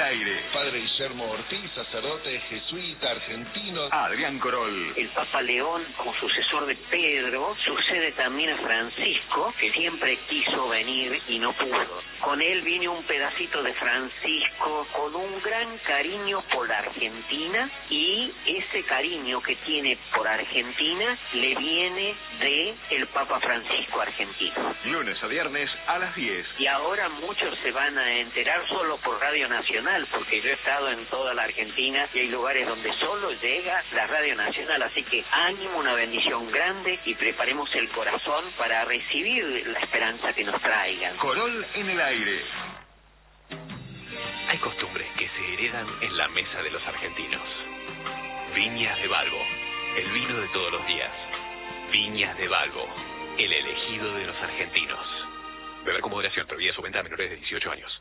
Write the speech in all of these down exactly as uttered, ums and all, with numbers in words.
aire. Padre Guillermo Ortiz, sacerdote jesuita argentino. Adrián Corol. El Papa León, como sucesor de Pedro, sucede también a Francisco, que siempre quiso venir y no pudo. Con él viene un pedacito de Francisco con un gran cariño por la Argentina, y ese cariño que tiene por Argentina le viene de el Papa Francisco argentino. Lunes a viernes a las diez. Y ahora muchos se van a enterar solo por Radio Nacional, porque yo he estado en toda la Argentina y hay lugares donde solo llega la Radio Nacional, así que ánimo, una bendición grande y preparemos el corazón para recibir la esperanza que nos traigan. Corol en el aire. Hay costumbres que se heredan en la mesa de los argentinos. Viñas de Balbo, el vino de todos los días. Viñas de Balbo, el elegido de los argentinos. Beber con moderación, prohibida su venta a menores de dieciocho años.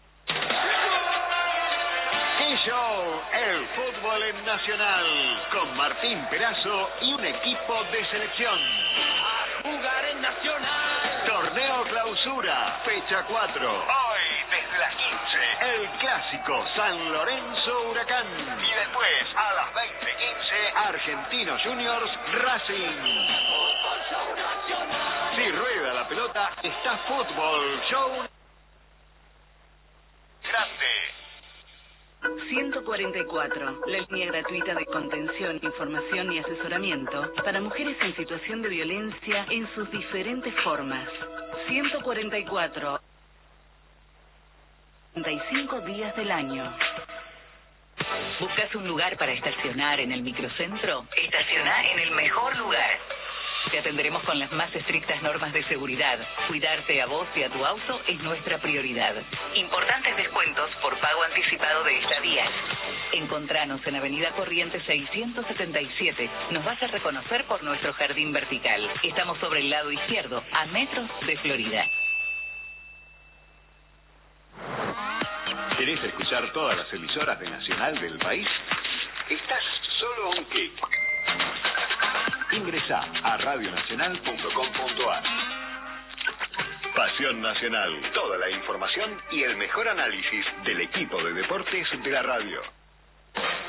Show, el fútbol en Nacional, con Martín Perazo y un equipo de selección. A jugar en Nacional. Torneo Clausura, fecha cuatro. Hoy, desde las quince. El clásico San Lorenzo Huracán. Y después, a las veinte quince, Argentinos Juniors Racing. Fútbol Show Nacional. Si rueda la pelota, está Fútbol Show Grande. ciento cuarenta y cuatro, la línea gratuita de contención, información y asesoramiento para mujeres en situación de violencia en sus diferentes formas. ciento cuarenta y cuatro, treinta y cinco días del año. ¿Buscas un lugar para estacionar en el microcentro? Estaciona en el mejor lugar. Te atenderemos con las más estrictas normas de seguridad. Cuidarte a vos y a tu auto es nuestra prioridad. Importantes descuentos por pago anticipado de estadías. Encontranos en Avenida Corrientes seiscientos setenta y siete. Nos vas a reconocer por nuestro jardín vertical. Estamos sobre el lado izquierdo, a metros de Florida. ¿Querés escuchar todas las emisoras de Nacional del país? Estás solo a un clic. Ingresá a radio nacional punto com punto a r. Pasión Nacional. Toda la información y el mejor análisis del equipo de deportes de la radio.